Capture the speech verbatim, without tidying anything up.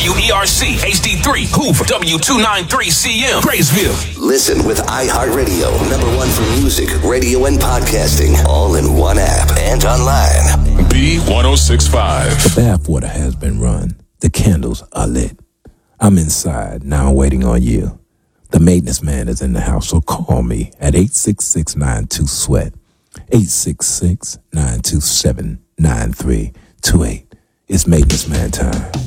W E R C H D three, Hoover, W two ninety-three C M, Graysville. Listen with iHeartRadio, number one for music, radio, and podcasting, all in one app and online. B one oh six point five. The bathwater has been run. The candles are lit. I'm inside, now waiting on you. The maintenance man is in the house, so call me at eight six six, nine two, sweat. eight six six, nine two seven, nine three two eight. It's maintenance man time.